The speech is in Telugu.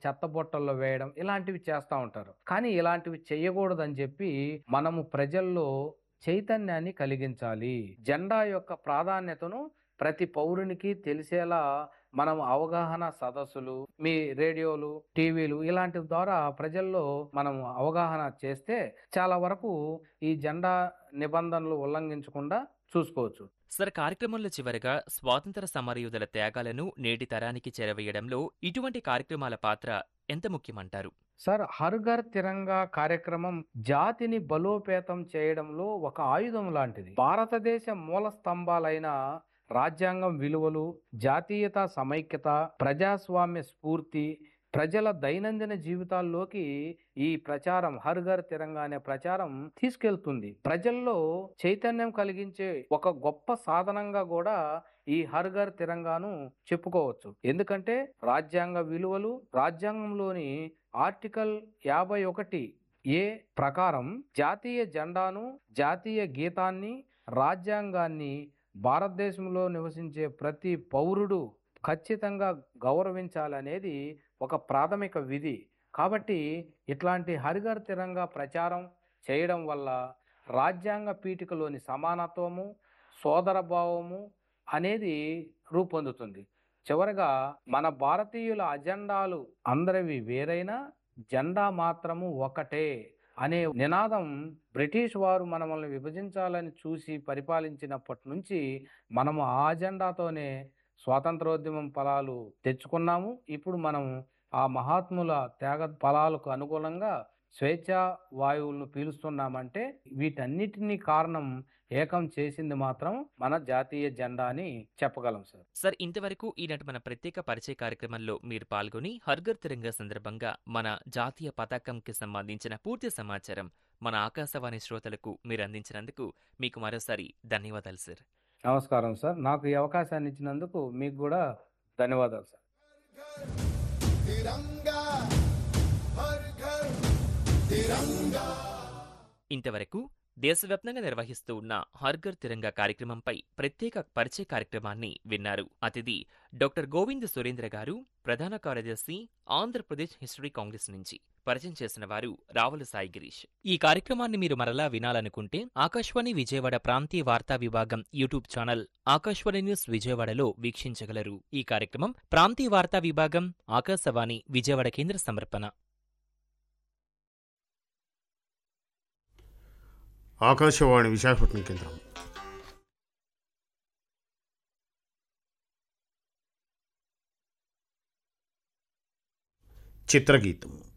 చెత్త బుట్టల్లో వేయడం ఇలాంటివి చేస్తా ఉంటారు. కానీ ఇలాంటివి చేయకూడదని చెప్పి మనము ప్రజల్లో చైతన్యాన్ని కలిగించాలి. జెండా యొక్క ప్రాధాన్యతను ప్రతి పౌరునికి తెలిసేలా మనం అవగాహన సదస్సులు, మీ రేడియోలు, టీవీలు ఇలాంటి ద్వారా ప్రజల్లో మనం అవగాహన చేస్తే చాలా వరకు ఈ జెండా నిబంధనలు ఉల్లంఘించకుండా చూసుకోవచ్చు. సార్, కార్యక్రమంలో చివరగా స్వాతంత్ర సమరయోధుల త్యాగాలను నేటి తరానికి చేరవేయడంలో ఇటువంటి కార్యక్రమాల పాత్ర ఎంత ముఖ్యమంటారు? సార్, హర్ ఘర్ తిరంగా కార్యక్రమం జాతిని బలోపేతం చేయడంలో ఒక ఆయుధం లాంటిది. భారతదేశ మూల స్తంభాలైన రాజ్యాంగం విలువలు, జాతీయత, సమైక్యత, ప్రజాస్వామ్య స్ఫూర్తి ప్రజల దైనందిన జీవితాల్లోకి ఈ ప్రచారం, హర్ ఘర్ తిరంగా అనే ప్రచారం తీసుకెళ్తుంది. ప్రజల్లో చైతన్యం కలిగించే ఒక గొప్ప సాధనంగా కూడా ఈ హర్ ఘర్ తిరంగాను చెప్పుకోవచ్చు. ఎందుకంటే రాజ్యాంగ విలువలు, రాజ్యాంగంలోని ఆర్టికల్ 51 ప్రకారం జాతీయ జెండాను, జాతీయ గీతాన్ని, రాజ్యాంగాన్ని భారతదేశంలో నివసించే ప్రతి పౌరుడు ఖచ్చితంగా గౌరవించాలనేది ఒక ప్రాథమిక విధి. కాబట్టి ఇట్లాంటి హర్ ఘర్ తిరంగా ప్రచారం చేయడం వల్ల రాజ్యాంగ పీఠికలోని సమానత్వము, సోదరభావము అనేది రూపొందుతుంది. చివరగా మన భారతీయుల అజెండాలు అందరివి వేరైనా జెండా మాత్రము ఒకటే అనే నినాదం బ్రిటిష్ వారు మనల్ని విభజించాలని చూసి పరిపాలించినప్పటి నుంచి మనము ఆ అజెండాతోనే స్వాతంత్రోద్యమం ఫలాలు తెచ్చుకున్నాము. ఇప్పుడు మనం ఆ మహాత్ముల త్యాగ ఫలాలకు అనుగుణంగా స్వేచ్ఛా వాయువులను పీలుస్తున్నామంటే వీటన్నిటినీ కారణం ఏకం చేసింది మాత్రం మన జాతీయ జెండా అని చెప్పగలం సార్. సార్, ఇంతవరకు ఈనాటి మన ప్రత్యేక పరిచయ కార్యక్రమంలో మీరు పాల్గొని హర్ ఘర్ తిరంగా సందర్భంగా మన జాతీయ పతాకంకి సంబంధించిన పూర్తి సమాచారం మన ఆకాశవాణి శ్రోతలకు మీరు అందించినందుకు మీకు మరోసారి ధన్యవాదాలు సార్. నమస్కారం సార్. నాకు ఈ అవకాశాన్ని ఇచ్చినందుకు మీకు కూడా ధన్యవాదాలు సార్. ఇంతవరకు దేశవ్యాప్తంగా నిర్వహిస్తూ ఉన్న హర్ ఘర్ తిరంగా కార్యక్రమంపై ప్రత్యేక పరిచయ కార్యక్రమాన్ని విన్నారు. అతిథి డాక్టర్ గోవింద్ సురేంద్ర గారు, ప్రధాన కార్యదర్శి, ఆంధ్రప్రదేశ్ హిస్టరీ కాంగ్రెస్ నుంచి. పరిచయం చేసిన వారు రావుల సాయి గిరీష్. ఈ కార్యక్రమాన్ని మీరు మరలా వినాలనుకుంటే ఆకాశవాణి విజయవాడ ప్రాంతీయ వార్తా విభాగం యూట్యూబ్ ఛానల్ ఆకాశవాణి న్యూస్ విజయవాడలో వీక్షించగలరు. ఈ కార్యక్రమం ప్రాంతీయ వార్తా విభాగం ఆకాశవాణి విజయవాడ కేంద్ర సమర్పణ. ఆకాశవాణి విశాఖపట్నం కేంద్రం. చిత్రగీతం.